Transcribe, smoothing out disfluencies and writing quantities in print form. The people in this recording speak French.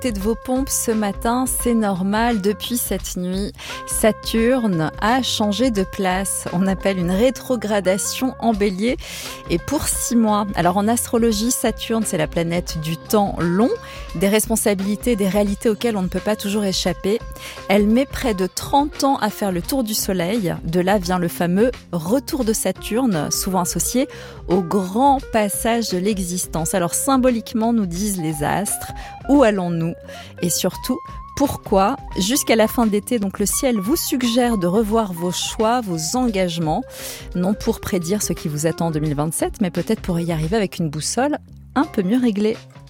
De vos pompes ce matin, c'est normal. Depuis cette nuit, Saturne a changé de place. On appelle une rétrogradation en Bélier et pour 6 mois. Alors en astrologie, Saturne, c'est la planète du temps long, des responsabilités, des réalités auxquelles on ne peut pas toujours échapper. Elle met près de 30 ans à faire le tour du Soleil. De là vient le fameux retour de Saturne, souvent associé au grand passage de l'existence. Alors symboliquement, nous disent les astres, où allons-nous ? Et surtout, pourquoi ? Jusqu'à la fin d'été, donc le ciel vous suggère de revoir vos choix, vos engagements, non pour prédire ce qui vous attend en 2027, mais peut-être pour y arriver avec une boussole un peu mieux réglée.